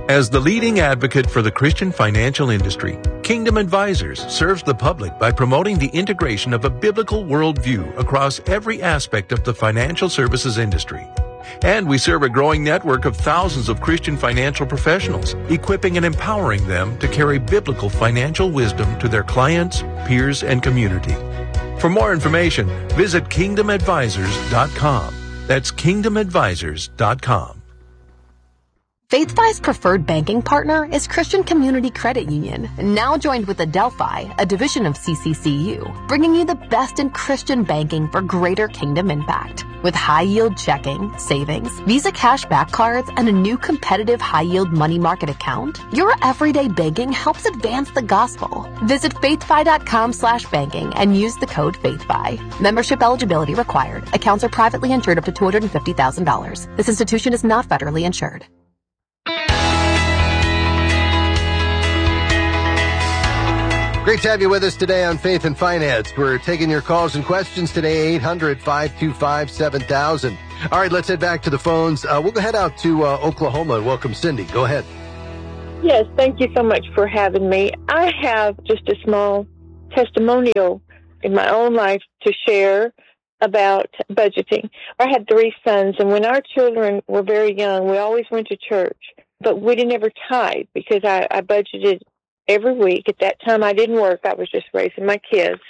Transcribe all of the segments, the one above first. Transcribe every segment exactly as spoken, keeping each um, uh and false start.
As the leading advocate for the Christian financial industry, Kingdom Advisors serves the public by promoting the integration of a biblical worldview across every aspect of the financial services industry. And we serve a growing network of thousands of Christian financial professionals, equipping and empowering them to carry biblical financial wisdom to their clients, peers, and community. For more information, visit kingdom advisors dot com. That's kingdom advisors dot com. FaithFi's preferred banking partner is Christian Community Credit Union, now joined with Adelphi, a division of C C C U, bringing you the best in Christian banking for greater kingdom impact. With high-yield checking, savings, Visa cashback cards, and a new competitive high-yield money market account, your everyday banking helps advance the gospel. Visit faithfi.com slash banking and use the code FaithFi. Membership eligibility required. Accounts are privately insured up to two hundred fifty thousand dollars. This institution is not federally insured. Great to have you with us today on Faith and Finance. We're taking your calls and questions today, eight hundred, five two five, seven thousand. All right, let's head back to the phones. Uh, we'll go head out to uh, Oklahoma and welcome Cindy. Go ahead. Yes, thank you so much for having me. I have just a small testimonial in my own life to share about budgeting. I had three sons, and when our children were very young, we always went to church, but we didn't ever tithe because I, I budgeted every week. At that time, I didn't work. I was just raising my kids.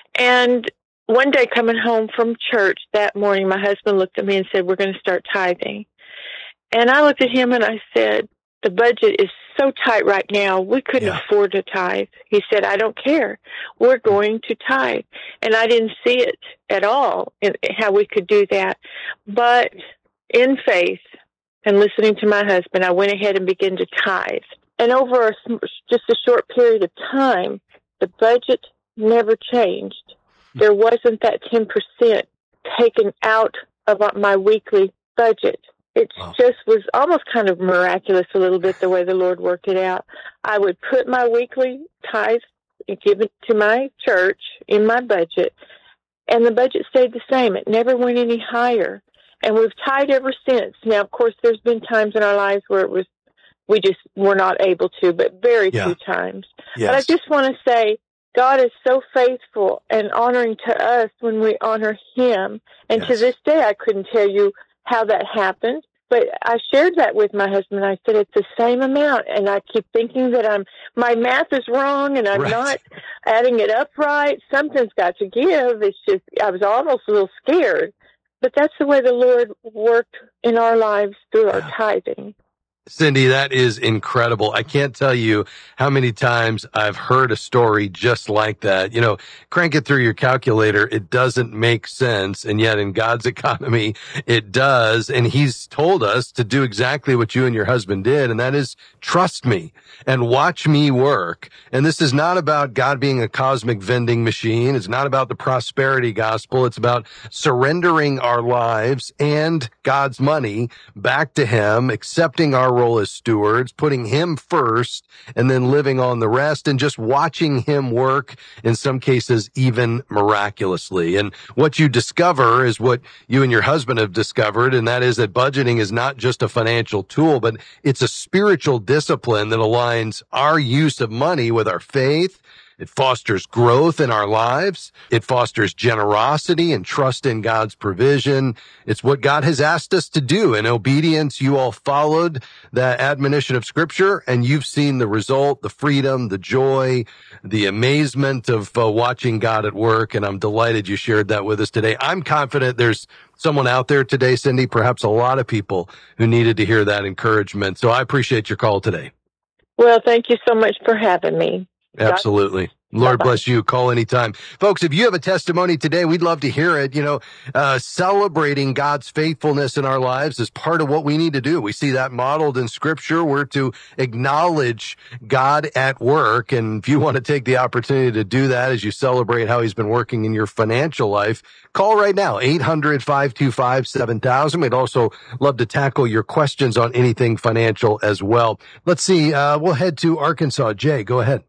And one day coming home from church that morning, my husband looked at me and said, we're going to start tithing. And I looked at him and I said, the budget is so tight right now, we couldn't yeah. afford to tithe. He said, I don't care. We're going to tithe. And I didn't see it at all in how we could do that. But in faith and listening to my husband, I went ahead and began to tithe. And over a, just a short period of time, the budget never changed. There wasn't that ten percent taken out of my weekly budget. It wow. just was almost kind of miraculous a little bit the way the Lord worked it out. I would put my weekly tithe and give it to my church in my budget, and the budget stayed the same. It never went any higher. And we've tithed ever since. Now, of course, there's been times in our lives where it was we just were not able to, but very yeah. few times. Yes. But I just want to say, God is so faithful and honoring to us when we honor Him. And yes. to this day, I couldn't tell you how that happened, but I shared that with my husband. I said, it's the same amount. And I keep thinking that I'm, my math is wrong and I'm right. not adding it up right. Something's got to give. It's just, I was almost a little scared, but that's the way the Lord worked in our lives through yeah. our tithing. Cindy, that is incredible. I can't tell you how many times I've heard a story just like that. You know, crank it through your calculator. It doesn't make sense. And yet in God's economy, it does. And He's told us to do exactly what you and your husband did. And that is trust me and watch me work. And this is not about God being a cosmic vending machine. It's not about the prosperity gospel. It's about surrendering our lives and God's money back to Him, accepting our role as stewards, putting Him first, and then living on the rest, and just watching Him work, in some cases, even miraculously. And what you discover is what you and your husband have discovered, and that is that budgeting is not just a financial tool, but it's a spiritual discipline that aligns our use of money with our faith. It fosters growth in our lives. It fosters generosity and trust in God's provision. It's what God has asked us to do. In obedience, you all followed that admonition of Scripture, and you've seen the result, the freedom, the joy, the amazement of uh, watching God at work, and I'm delighted you shared that with us today. I'm confident there's someone out there today, Cindy, perhaps a lot of people who needed to hear that encouragement. So I appreciate your call today. Well, thank you so much for having me. Absolutely. Lord Bye-bye. Bless you. Call anytime. Folks, if you have a testimony today, we'd love to hear it. You know, uh, celebrating God's faithfulness in our lives is part of what we need to do. We see that modeled in Scripture. We're to acknowledge God at work. And if you want to take the opportunity to do that as you celebrate how He's been working in your financial life, call right now, eight hundred, five two five, seven thousand. We'd also love to tackle your questions on anything financial as well. Let's see. Uh, we'll head to Arkansas. Jay, go ahead.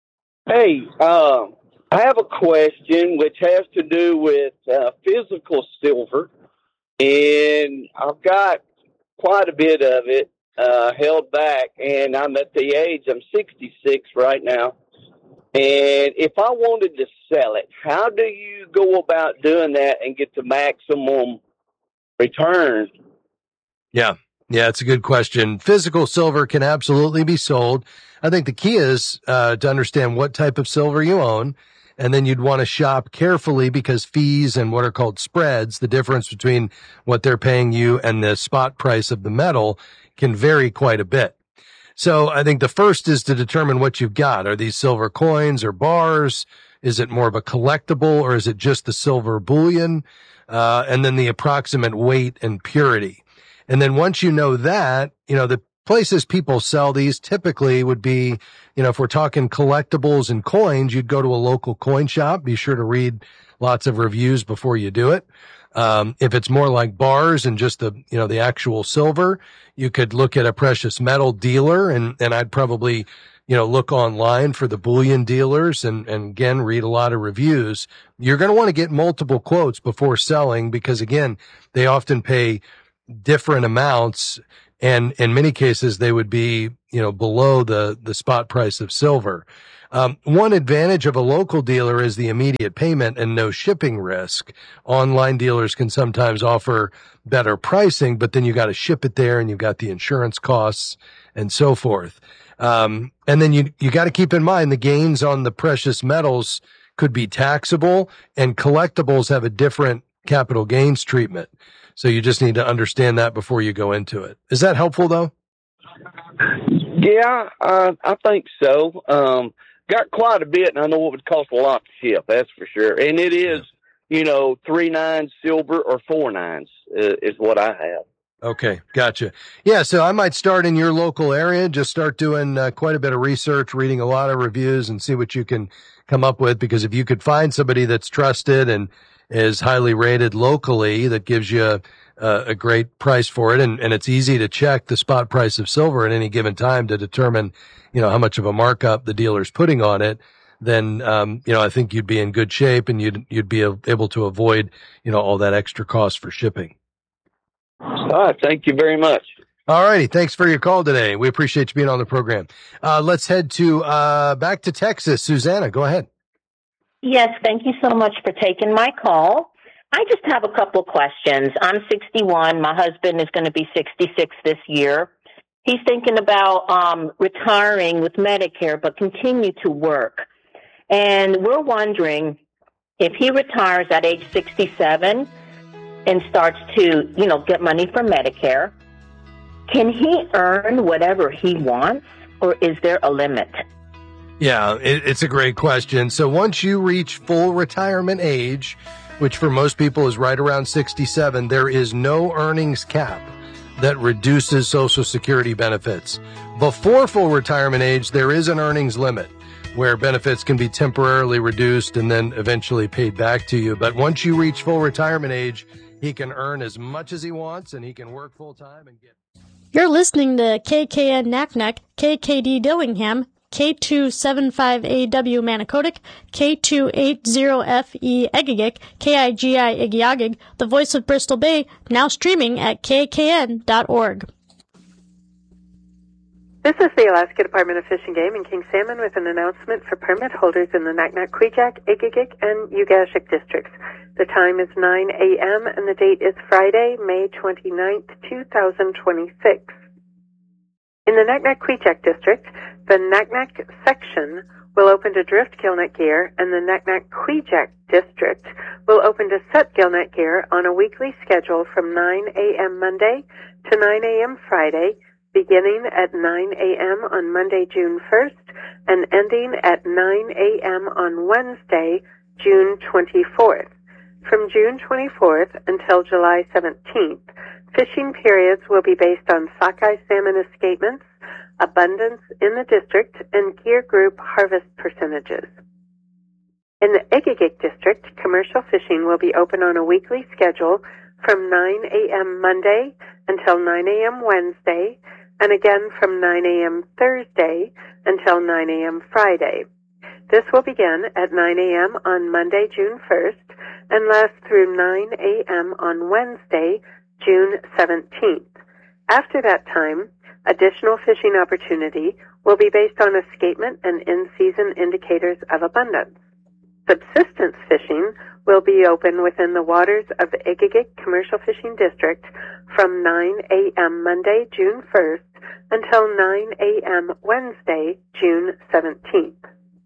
Hey, uh, I have a question which has to do with uh, physical silver, and I've got quite a bit of it. uh, held back, and I'm at the age, I'm sixty-six right now. And if I wanted to sell it, how do you go about doing that and get the maximum return? Yeah. Yeah, it's a good question. Physical silver can absolutely be sold. I think the key is uh, to understand what type of silver you own. And then you'd want to shop carefully because fees and what are called spreads, the difference between what they're paying you and the spot price of the metal, can vary quite a bit. So I think the first is to determine what you've got. Are these silver coins or bars? Is it more of a collectible, or is it just the silver bullion? Uh, and then the approximate weight and purity. And then once you know that, you know, the places people sell these typically would be, you know, if we're talking collectibles and coins, you'd go to a local coin shop. Be sure to read lots of reviews before you do it. Um, if it's more like bars and just the, you know, the actual silver, you could look at a precious metal dealer, and, and I'd probably, you know, look online for the bullion dealers and, and again, read a lot of reviews. You're going to want to get multiple quotes before selling because again, they often pay different amounts, and in many cases they would be, you know, below the, the spot price of silver. Um, one advantage of a local dealer is the immediate payment and no shipping risk. Online dealers can sometimes offer better pricing, but then you got to ship it there and you've got the insurance costs and so forth. Um, and then you, you got to keep in mind the gains on the precious metals could be taxable, and collectibles have a different capital gains treatment. So you just need to understand that before you go into it. Is that helpful though? Yeah, uh, I think so. Um, got quite a bit, and I know it would cost a lot to ship, that's for sure. And it is, you know, three nines silver or four nines uh, is what I have. Okay, gotcha. Yeah, so I might start in your local area, just start doing uh, quite a bit of research, reading a lot of reviews, and see what you can come up with. Because if you could find somebody that's trusted and is highly rated locally that gives you a, a great price for it, and, and it's easy to check the spot price of silver at any given time to determine, you know, how much of a markup the dealer's putting on it, then, um, you know, I think you'd be in good shape and you'd, you'd be able to avoid, you know, all that extra cost for shipping. All right. Thank you very much. All righty. Thanks for your call today. We appreciate you being on the program. Uh, let's head to, uh, back to Texas. Susanna, go ahead. Yes, thank you so much for taking my call. I just have a couple of questions. I'm sixty-one. My husband is going to be sixty-six this year. He's thinking about um, retiring with Medicare, but continue to work. And we're wondering if he retires at age sixty-seven and starts to, you know, get money from Medicare, can he earn whatever he wants, or is there a limit? Yeah, it, it's a great question. So once you reach full retirement age, which for most people is right around sixty-seven, there is no earnings cap that reduces Social Security benefits. Before full retirement age, there is an earnings limit where benefits can be temporarily reduced and then eventually paid back to you. But once you reach full retirement age, he can earn as much as he wants and he can work full time and get. You're listening to K K N Naknek, K K D Dillingham, K two seventy-five A W Manicodic, K two eighty F E Egegik, K I G I Igiagig, the voice of Bristol Bay, now streaming at K K N dot org. This is the Alaska Department of Fish and Game in King Salmon with an announcement for permit holders in the Naknek, Kwijak, Igigik, and Ugashik districts. The time is nine a.m. and the date is Friday, May twenty-ninth, twenty twenty-six. In the Naknek, Kwijak district, the Naknek section will open to drift gillnet gear, and the Naknek, Kwijak district will open to set gillnet gear on a weekly schedule from nine a.m. Monday to nine a.m. Friday, beginning at nine a.m. on Monday, June first, and ending at nine a.m. on Wednesday, June twenty-fourth. From June twenty-fourth until July seventeenth, fishing periods will be based on sockeye salmon escapements, abundance in the district, and gear group harvest percentages. In the Egegik district, commercial fishing will be open on a weekly schedule from nine a.m. Monday until nine a.m. Wednesday, and again from nine a.m. Thursday until nine a.m. Friday. This will begin at nine a.m. on Monday, June first, and last through nine a.m. on Wednesday, June seventeenth. After that time, Additional fishing opportunity will be based on escapement and in-season indicators of abundance. Subsistence fishing will be open within the waters of the Egegik Commercial Fishing District from nine a.m. Monday, June first until nine a.m. Wednesday, June seventeenth.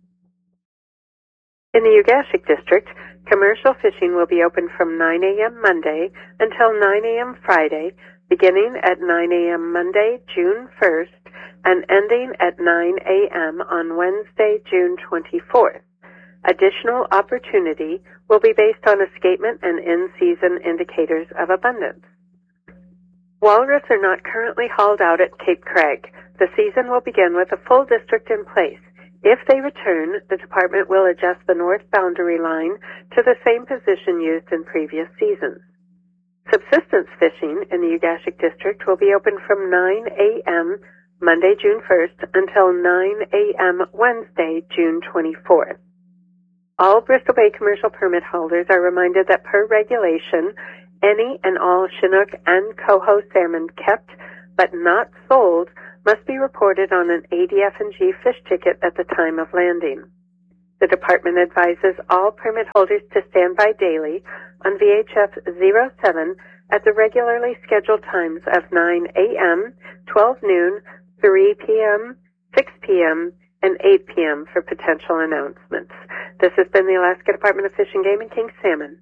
In the Ugashik District, commercial fishing will be open from nine a.m. Monday until nine a.m. Friday, beginning at nine a.m. Monday, June first, and ending at nine a.m. on Wednesday, June twenty-fourth. Additional opportunity will be based on escapement and in-season indicators of abundance. Walrus are not currently hauled out at Cape Craig. The season will begin with a full district in place. If they return, the department will adjust the north boundary line to the same position used in previous seasons. Subsistence fishing in the Ugashik District will be open from nine a.m. Monday, June first until nine a.m. Wednesday, June twenty-fourth. All Bristol Bay commercial permit holders are reminded that per regulation, any and all Chinook and coho salmon kept but not sold must be reported on an A D F and G fish ticket at the time of landing. The department advises all permit holders to stand by daily on V H F zero seven at the regularly scheduled times of nine a.m., twelve noon, three p.m., six p.m., and eight p.m. for potential announcements. This has been the Alaska Department of Fish and Game and King Salmon.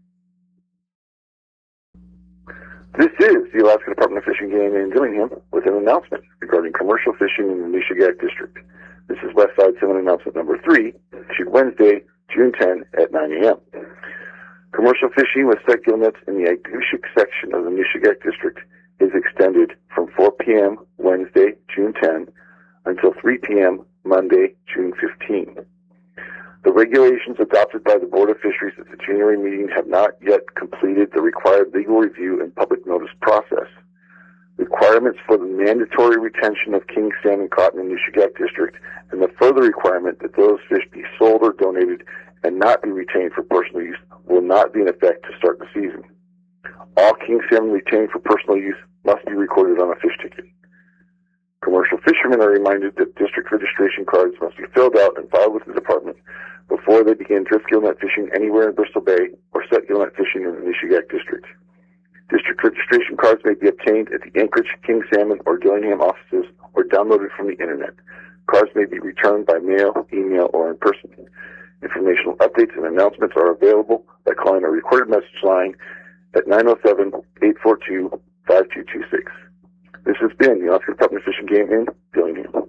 This is the Alaska Department of Fish and Game in Dillingham with an announcement regarding commercial fishing in the Nushagak District. This is Westside Salmon announcement number three, issued Wednesday, June tenth at nine a.m. Commercial fishing with set gill nets in the Agushik section of the Nushagak District is extended from four p.m. Wednesday, June tenth until three p.m. Monday, June fifteenth. The regulations adopted by the Board of Fisheries at the January meeting have not yet completed the required legal review and public notice process. Requirements for the mandatory retention of king salmon caught in the Nushagak District and the further requirement that those fish be sold or donated and not be retained for personal use will not be in effect to start the season. All king salmon retained for personal use must be recorded on a fish ticket. Commercial fishermen are reminded that district registration cards must be filled out and filed with the department before they begin drift gill net fishing anywhere in Bristol Bay or set gill net fishing in the Nushagak District. District registration cards may be obtained at the Anchorage, King Salmon, or Dillingham offices or downloaded from the Internet. Cards may be returned by mail, email, or in person. Informational updates and announcements are available by calling a recorded message line at nine oh seven, eight four two, five two two six. This has been the Alaska Department of Fish and Game in Dillingham.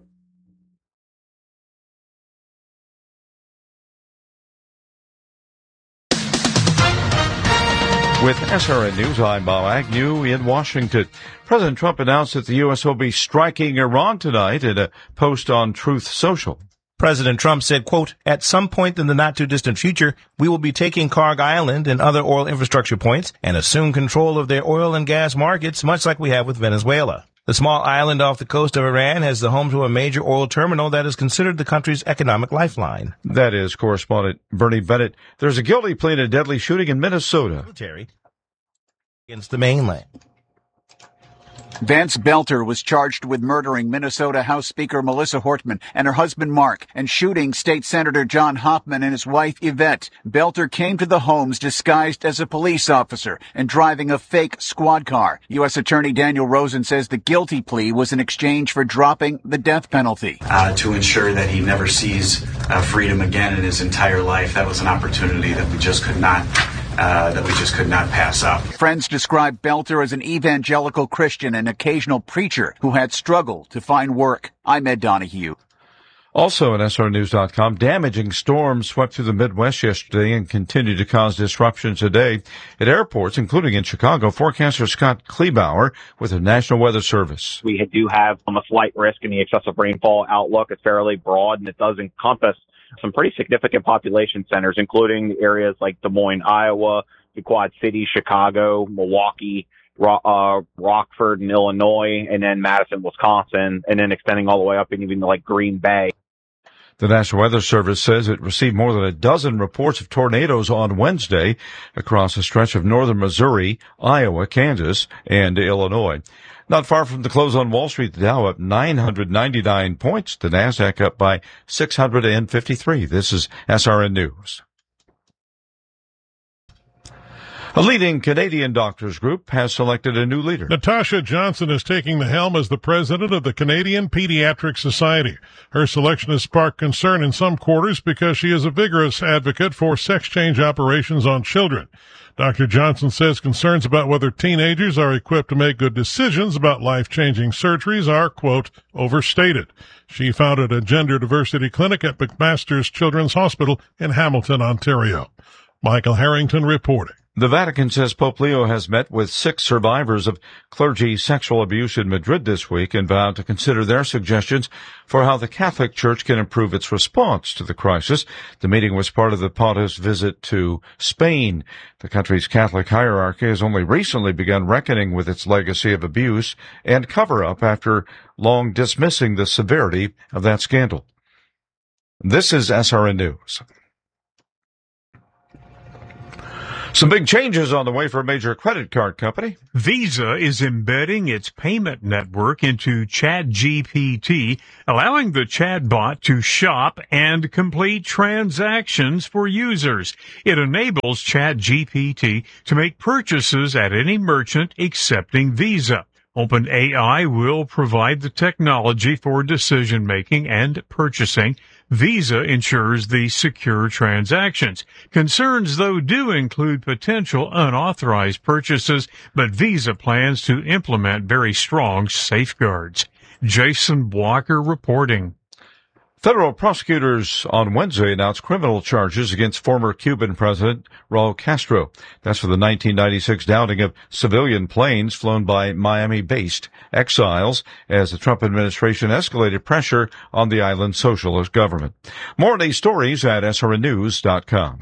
With S R N News, I'm Bob Agnew in Washington. President Trump announced that the U S will be striking Iran tonight in a post on Truth Social. President Trump said, quote, at some point in the not-too-distant future, we will be taking Karg Island and other oil infrastructure points and assume control of their oil and gas markets, much like we have with Venezuela. The small island off the coast of Iran has the home to a major oil terminal that is considered the country's economic lifeline. That is correspondent Bernie Bennett. There's a guilty plea in a deadly shooting in Minnesota. Military against the mainland. Vance Belter was charged with murdering Minnesota House Speaker Melissa Hortman and her husband Mark and shooting State Senator John Hoffman and his wife Yvette. Belter came to the homes disguised as a police officer and driving a fake squad car. U S Attorney Daniel Rosen says the guilty plea was in exchange for dropping the death penalty. Uh, to ensure that he never sees uh, freedom again in his entire life. That was an opportunity that we just could not Uh, that we just could not pass up. Friends describe Belter as an evangelical Christian and occasional preacher who had struggled to find work. I'm Ed Donahue. Also at S R News dot com, damaging storms swept through the Midwest yesterday and continue to cause disruption today at airports, including in Chicago. Forecaster Scott Kleebauer with the National Weather Service. We do have um, a slight risk in the excessive rainfall outlook. It's fairly broad, and it does encompass some pretty significant population centers, including areas like Des Moines, Iowa, the Quad Cities, Chicago, Milwaukee, uh, Rockford in Illinois, and then Madison, Wisconsin, and then extending all the way up and even like Green Bay. The National Weather Service says it received more than a dozen reports of tornadoes on Wednesday across a stretch of northern Missouri, Iowa, Kansas, and Illinois. Not far from the close on Wall Street, the Dow up nine hundred ninety-nine points, the Nasdaq up by six hundred fifty-three. This is S R N News. A leading Canadian doctors group has selected a new leader. Natasha Johnson is taking the helm as the president of the Canadian Pediatric Society. Her selection has sparked concern in some quarters because she is a vigorous advocate for sex change operations on children. Doctor Johnson says concerns about whether teenagers are equipped to make good decisions about life-changing surgeries are, quote, overstated. She founded a gender diversity clinic at McMaster's Children's Hospital in Hamilton, Ontario. Michael Harrington reporting. The Vatican says Pope Leo has met with six survivors of clergy sexual abuse in Madrid this week and vowed to consider their suggestions for how the Catholic Church can improve its response to the crisis. The meeting was part of the Pontiff's visit to Spain. The country's Catholic hierarchy has only recently begun reckoning with its legacy of abuse and cover-up after long dismissing the severity of that scandal. This is S R N News. Some big changes on the way for a major credit card company. Visa is embedding its payment network into ChatGPT, allowing the chatbot to shop and complete transactions for users. It enables ChatGPT to make purchases at any merchant accepting Visa. OpenAI will provide the technology for decision-making and purchasing. Visa ensures the secure transactions. Concerns, though, do include potential unauthorized purchases, but Visa plans to implement very strong safeguards. Jason Walker reporting. Federal prosecutors on Wednesday announced criminal charges against former Cuban President Raul Castro. That's for the nineteen ninety-six downing of civilian planes flown by Miami-based exiles as the Trump administration escalated pressure on the island's socialist government. More of these stories at S R N news dot com.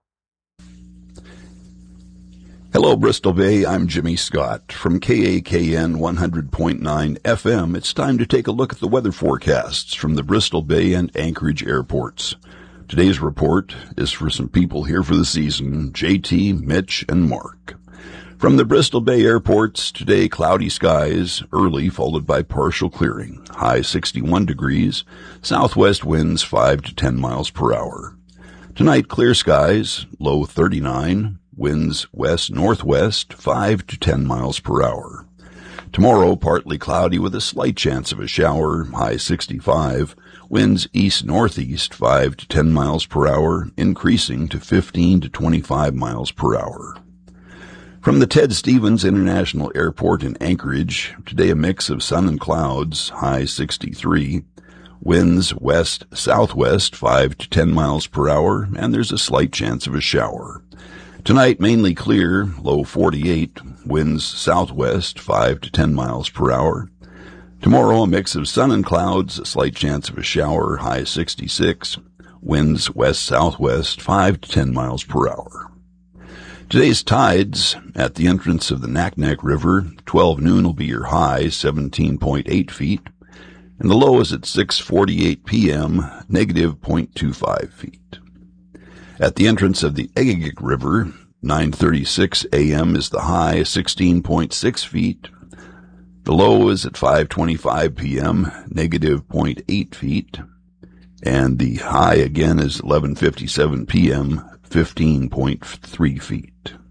Hello, Bristol Bay. I'm Jimmy Scott. From K A K N one hundred point nine F M, it's time to take a look at the weather forecasts from the Bristol Bay and Anchorage airports. Today's report is for some people here for the season, J T, Mitch, and Mark. From the Bristol Bay airports, today cloudy skies, early followed by partial clearing, high sixty-one degrees, southwest winds five to ten miles per hour. Tonight, clear skies, low thirty-nine, winds west-northwest, five to ten miles per hour. Tomorrow, partly cloudy with a slight chance of a shower, high sixty-five, winds east-northeast, five to ten miles per hour, increasing to fifteen to twenty-five miles per hour. From the Ted Stevens International Airport in Anchorage, today a mix of sun and clouds, high sixty-three, winds west-southwest, five to ten miles per hour, and there's a slight chance of a shower. Tonight, mainly clear, low forty-eight, winds southwest, five to ten miles per hour. Tomorrow, a mix of sun and clouds, a slight chance of a shower, high sixty-six, winds west-southwest, five to ten miles per hour. Today's tides at the entrance of the Naknek River, twelve noon will be your high, seventeen point eight feet, and the low is at six forty-eight p.m., negative zero point two five feet. At the entrance of the Egegik River, nine thirty-six a.m. is the high, sixteen point six feet. The low is at five twenty-five p.m., negative zero point eight feet. And the high again is eleven fifty-seven p.m., fifteen point three feet.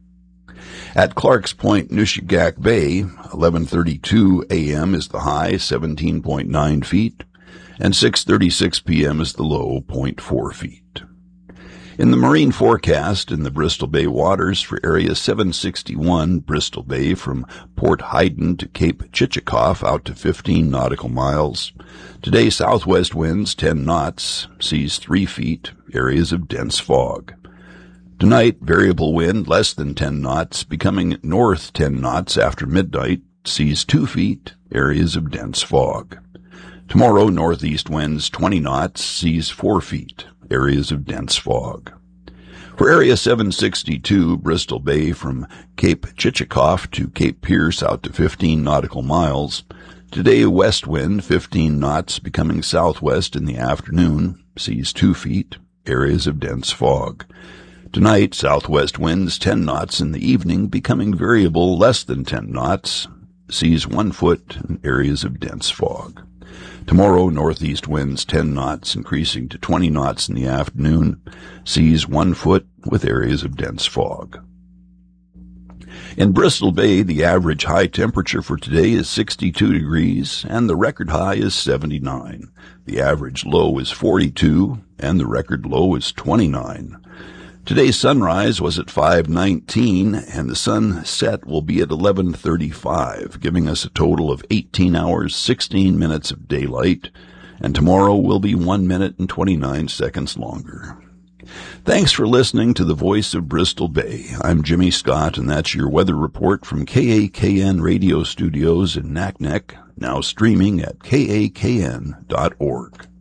At Clark's Point, Nushagak Bay, eleven thirty-two a.m. is the high, seventeen point nine feet. And six thirty-six p.m. is the low, zero point four feet. In the marine forecast in the Bristol Bay waters for Area seven sixty-one, Bristol Bay from Port Hayden to Cape Chichikov out to fifteen nautical miles. Today, southwest winds ten knots, seas three feet, areas of dense fog. Tonight, variable wind less than ten knots, becoming north ten knots after midnight, seas two feet, areas of dense fog. Tomorrow, northeast winds twenty knots, seas four feet. Areas of dense fog. For Area seven sixty-two, Bristol Bay from Cape Chichikov to Cape Pierce out to fifteen nautical miles. Today, west wind fifteen knots, becoming southwest in the afternoon, seas two feet, areas of dense fog. Tonight, southwest winds ten knots in the evening, becoming variable less than ten knots, sees one foot in areas of dense fog. Tomorrow, northeast winds ten knots, increasing to twenty knots in the afternoon, sees one foot with areas of dense fog. In Bristol Bay, the average high temperature for today is sixty-two degrees, and the record high is seventy-nine. The average low is forty-two, and the record low is twenty-nine. Today's sunrise was at five nineteen, and the sunset will be at eleven thirty-five, giving us a total of eighteen hours, sixteen minutes of daylight, and tomorrow will be one minute and twenty-nine seconds longer. Thanks for listening to the Voice of Bristol Bay. I'm Jimmy Scott, and that's your weather report from K A K N Radio Studios in Naknek, now streaming at K A K N dot org.